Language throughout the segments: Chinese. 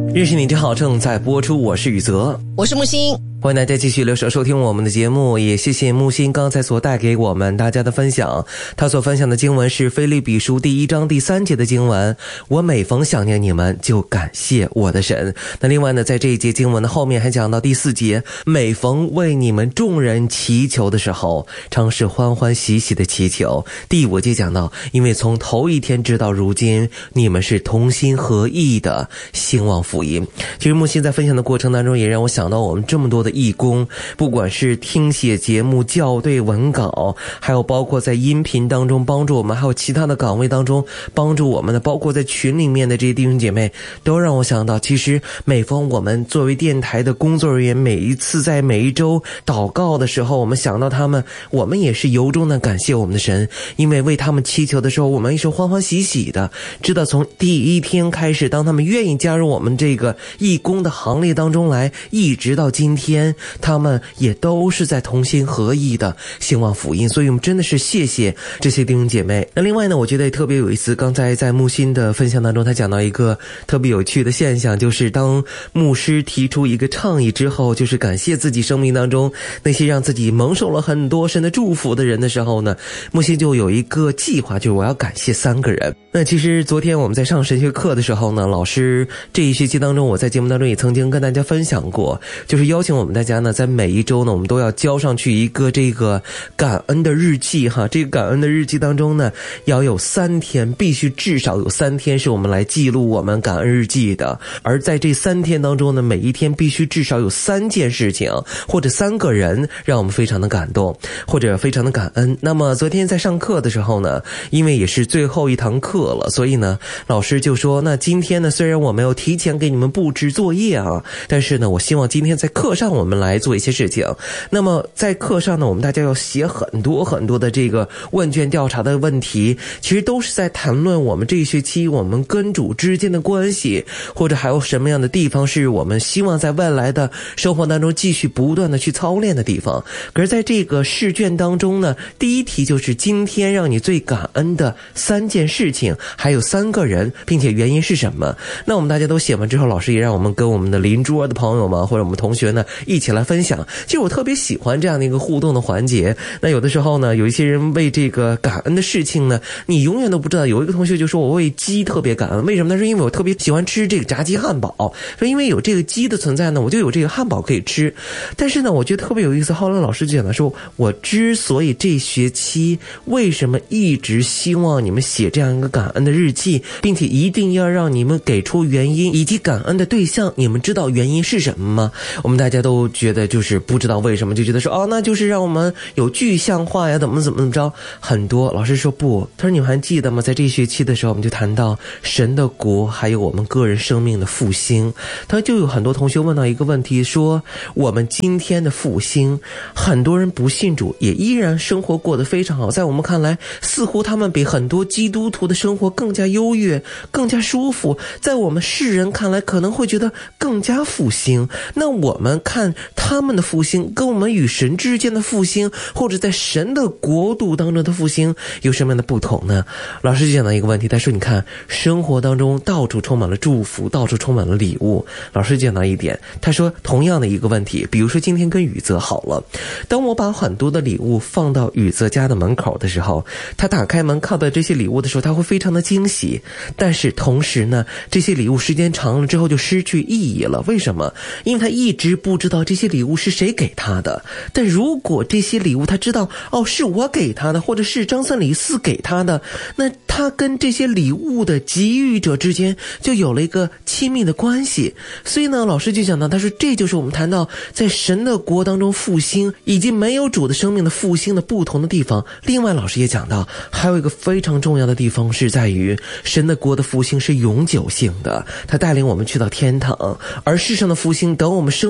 认识你真好正在播出，我是宇泽， 我是木星， 欢迎大家继续留守收听我们的节目，也谢谢木星刚才所带给我们大家的分享。他所分享的经文是腓立比书第1章第3节的经文，我每逢想念你们就感谢我的神。那另外呢，在这一节经文的后面还讲到第4节，每逢为你们众人祈求的时候，常是欢欢喜喜的祈求。第5节讲到，因为从头一天直到如今，你们是同心合意的兴旺福音。其实木星在分享的过程当中，也让我想到我们这么多的义工，不管是听写节目、校对文稿，还有包括在音频当中帮助我们，还有其他的岗位当中帮助我们的，包括在群里面的这些弟兄姐妹，都让我想到，其实每逢我们作为电台的工作人员，每一次在每一周祷告的时候，我们想到他们，我们也是由衷的感谢我们的神，因为为他们祈求的时候，我们也是欢欢喜喜的，知道从第1天开始，当他们愿意加入我们这个义工的行列当中来，一直到今天，他们也都是在同心合意的兴旺福音。所以我们真的是谢谢这些弟兄姐妹。那另外呢，我觉得也特别有意思，刚才在木星的分享当中，他讲到一个特别有趣的现象，就是当牧师提出一个倡议之后，就是感谢自己生命当中那些让自己蒙受了很多神的祝福的人的时候呢，木星就有一个计划，就是我要感谢3个人。那其实昨天我们在上神学课的时候呢，老师这一学期当中，我在节目当中也曾经跟大家分享过，就是邀请我们大家呢，在每一周呢，我们都要交上去一个这个感恩的日记哈。这个感恩的日记当中呢，要有3天，必须至少有3天是我们来记录我们感恩日记的。而在这3天当中呢，每一天必须至少有3件事情或者3个人让我们非常的感动或者非常的感恩。那么昨天在上课的时候呢，因为也是最后一堂课了，所以呢，老师就说，那今天呢，虽然我没有提前给你们布置作业啊，但是呢，我希望今天在课上我们来做一些事情。那么在课上呢，我们大家要写很多很多的这个问卷调查的问题，其实都是在谈论我们这一学期我们跟主之间的关系，或者还有什么样的地方是我们希望在未来的生活当中继续不断的去操练的地方。可是在这个试卷当中呢，第1题就是今天让你最感恩的3件事情，还有3个人，并且原因是什么。那我们大家都写完之后，老师也让我们跟我们的邻桌的朋友们或者我们同学呢一起来分享。其实我特别喜欢这样的一个互动的环节。那有的时候呢，有一些人为这个感恩的事情呢，你永远都不知道。有一个同学就说，我为鸡特别感恩，为什么呢？是因为我特别喜欢吃这个炸鸡汉堡，说因为有这个鸡的存在呢，我就有这个汉堡可以吃。但是呢，我觉得特别有意思，后来老师就讲的说，我之所以这学期为什么一直希望你们写这样一个感恩的日记，并且一定要让你们给出原因以及感恩的对象，你们知道原因是什么吗？我们大家都觉得就是不知道为什么，就觉得说，那就是让我们有具象化呀，怎么着。很多老师说不，他说你们还记得吗？在这一学期的时候，我们就谈到神的国还有我们个人生命的复兴。他就有很多同学问到一个问题，说我们今天的复兴，很多人不信主也依然生活过得非常好，在我们看来似乎他们比很多基督徒的生活更加优越，更加舒服，在我们世人看来可能会觉得更加复兴。那我们看他们的复兴跟我们与神之间的复兴，或者在神的国度当中的复兴有什么样的不同呢？老师就讲到一个问题，他说你看生活当中到处充满了祝福，到处充满了礼物。老师讲到一点，他说同样的一个问题，比如说今天跟宇泽好了，当我把很多的礼物放到宇泽家的门口的时候，他打开门看到这些礼物的时候，他会非常的惊喜。但是同时呢，这些礼物时间长了之后就失去意义了。为什么？因为他一直不知道这些礼物是谁给他的。但如果这些礼物他知道，是我给他的，或者是张三李四给他的，那他跟这些礼物的给予者之间就有了一个亲密的关系。所以呢，老师就讲到，他说这就是我们谈到在神的国当中复兴以及没有主的生命的复兴的不同的地方。另外老师也讲到，还有一个非常重要的地方是在于神的国的复兴是永久性的，他带领我们去到天堂，而世上的复兴等我们生命结束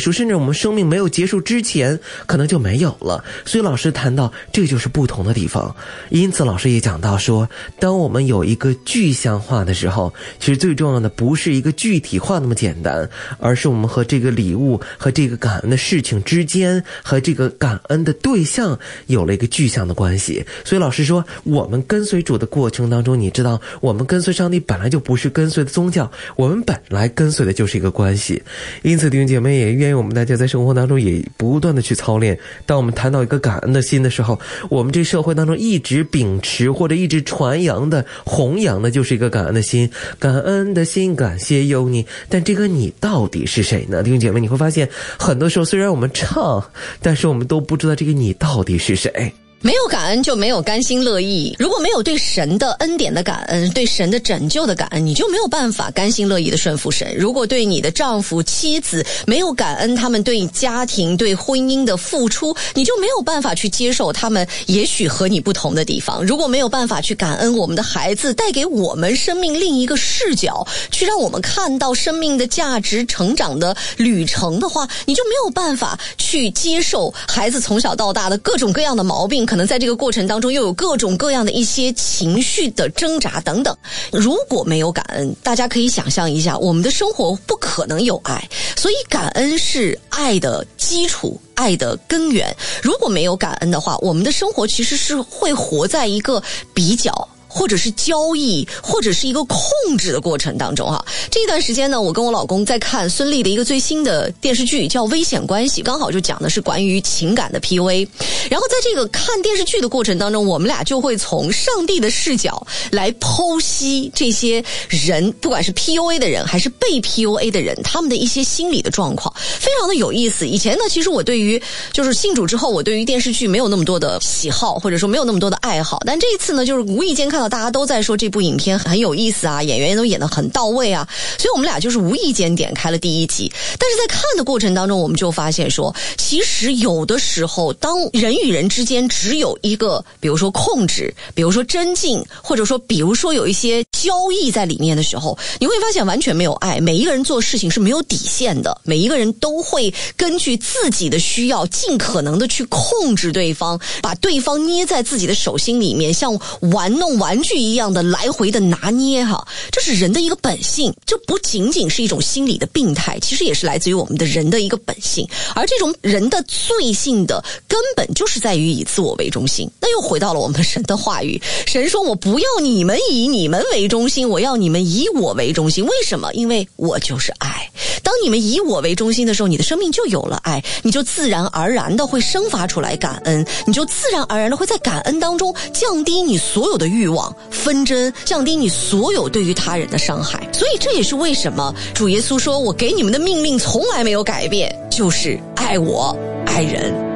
束，甚至我们生命没有结束之前可能就没有了。所以老师谈到这就是不同的地方。因此老师也讲到说，当我们有一个具象化的时候，其实最重要的不是一个具体化那么简单，而是我们和这个礼物和这个感恩的事情之间和这个感恩的对象有了一个具象的关系。所以老师说，我们跟随主的过程当中，你知道我们跟随上帝本来就不是跟随的宗教，我们本来跟随的就是一个关系。因此弟兄姐妹也愿意我们大家在生活当中也不断的去操练，当我们谈到一个感恩的心的时候，我们这社会当中一直秉持或者一直传扬的弘扬的就是一个感恩的心，感恩的心，感谢有你。但这个你到底是谁呢？弟兄姐妹，你会发现很多时候虽然我们唱，但是我们都不知道这个你到底是谁。 没有感恩就没有甘心乐意，如果没有对神的恩典的感恩，对神的拯救的感恩，你就没有办法甘心乐意的顺服神。如果对你的丈夫妻子没有感恩，他们对家庭对婚姻的付出，你就没有办法去接受他们也许和你不同的地方。如果没有办法去感恩我们的孩子带给我们生命另一个视角，去让我们看到生命的价值成长的旅程的话，你就没有办法去接受孩子从小到大的各种各样的毛病，可能在这个过程当中又有各种各样的一些情绪的挣扎等等。如果没有感恩，大家可以想象一下，我们的生活不可能有爱。所以感恩是爱的基础，爱的根源。如果没有感恩的话，我们的生活其实是会活在一个比较或者是交易或者是一个控制的过程当中哈。这一段时间呢，我跟我老公在看孙俪的一个最新的电视剧叫《危险关系》，刚好就讲的是关于情感的 PUA。 然后在这个看电视剧的过程当中，我们俩就会从上帝的视角来剖析这些人，不管是 PUA 的人还是被 PUA 的人，他们的一些心理的状况非常的有意思。以前呢，其实我对于就是信主之后，我对于电视剧没有那么多的喜好，或者说没有那么多的爱好，但这一次呢，就是无意间看到大家都在说这部影片很有意思啊，演员都演得很到位啊，所以我们俩就是无意间点开了第一集。但是在看的过程当中，我们就发现说，其实有的时候当人与人之间只有一个比如说控制，比如说增进，或者说比如说有一些交易在里面的时候，你会发现完全没有爱。每一个人做事情是没有底线的，每一个人都会根据自己的需要尽可能的去控制对方，把对方捏在自己的手心里面，像玩弄玩具一样的来回的拿捏哈。这是人的一个本性，这不仅仅是一种心理的病态，其实也是来自于我们的人的一个本性。而这种人的罪性的根本就是在于以自我为中心。那又回到了我们神的话语，神说我不要你们以你们为中心，我要你们以我为中心。为什么？因为我就是爱。当你们以我为中心的时候，你的生命就有了爱，你就自然而然的会生发出来感恩，你就自然而然的会在感恩当中降低你所有的欲望纷争，降低你所有对于他人的伤害。所以这也是为什么主耶稣说，我给你们的命令从来没有改变，就是爱我爱人。